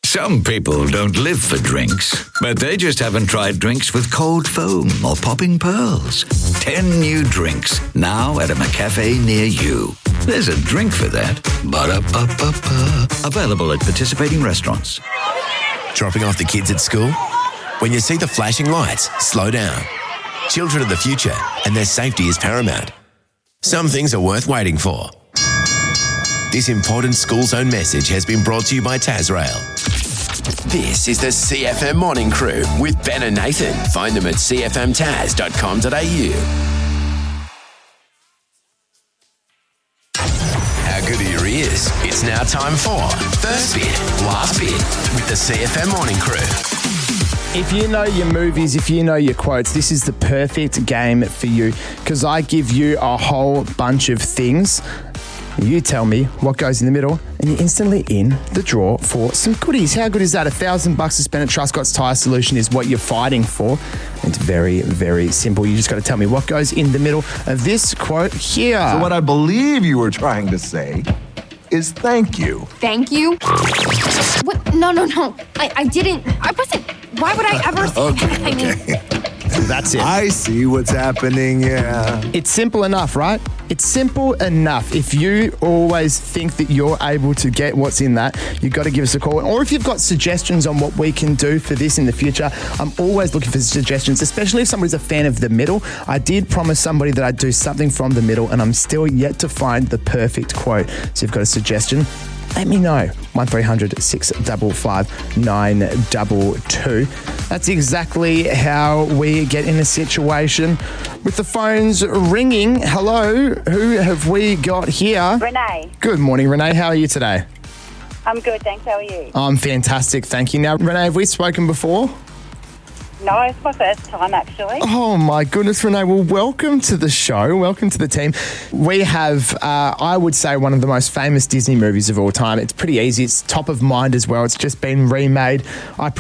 Some people don't live for drinks, but they just haven't tried drinks with cold foam or popping pearls. 10 new drinks now at a McCafe near you. There's a drink for that. Ba-da-ba-ba-ba. Available at participating restaurants. Dropping off the kids at school? When you see the flashing lights, slow down. Children are the future, and their safety is paramount. Some things are worth waiting for. This important school zone message has been brought to you by Tasrail. This is the CFM Morning Crew with Ben and Nathan. Find them at cfmtaz.com.au. How good are your ears? It's now time for First Bit, Last Bit with the CFM Morning Crew. If you know your movies, if you know your quotes, this is the perfect game for you because I give you a whole bunch of things. You tell me what goes in the middle and you're instantly in the draw for some goodies. How good is that? $1,000 to spend at Truscott's Tyre Solution is what you're fighting for. It's very, very simple. You just got to tell me what goes in the middle of this quote here. So what I believe you were trying to say is thank you. Thank you? What? No. I didn't. I wasn't. Why would I ever say that? I mean... That's it. I see what's happening, yeah. It's simple enough, right? It's simple enough. If you always think that you're able to get what's in that, you've got to give us a call. Or if you've got suggestions on what we can do for this in the future, I'm always looking for suggestions, especially if somebody's a fan of the middle. I did promise somebody that I'd do something from the middle, and I'm still yet to find the perfect quote. So if you've got a suggestion, let me know. 1300 655 922. That's exactly how we get in a situation with the phones ringing. Hello, who have we got here? Renee. Good morning, Renee. How are you today? I'm good, thanks. How are you? I'm fantastic, thank you. Now, Renee, have we spoken before? No, it's my first time, actually. Oh, my goodness, Renee. Well, welcome to the show. Welcome to the team. We have, I would say, one of the most famous Disney movies of all time. It's pretty easy. It's top of mind as well. It's just been remade. I